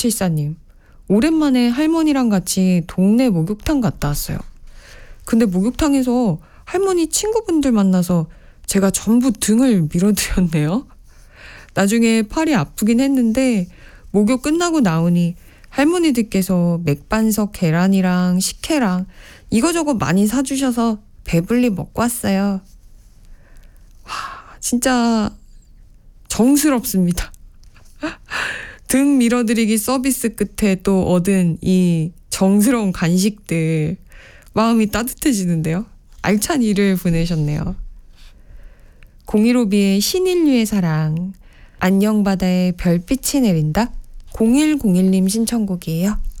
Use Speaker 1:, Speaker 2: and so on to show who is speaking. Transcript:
Speaker 1: 6674님, 오랜만에 할머니랑 같이 동네 목욕탕 갔다 왔어요. 근데 목욕탕에서 할머니 친구분들 만나서 제가 전부 등을 밀어드렸네요. 나중에 팔이 아프긴 했는데 목욕 끝나고 나오니 할머니들께서 맥반석 계란이랑 식혜랑 이거저거 많이 사주셔서 배불리 먹고 왔어요. 와, 진짜 정스럽습니다. 등 밀어드리기 서비스 끝에 또 얻은 이 정스러운 간식들, 마음이 따뜻해지는데요. 알찬 일을 보내셨네요. 015B의 신인류의 사랑, 안녕바다에 별빛이 내린다, 0101님 신청곡이에요.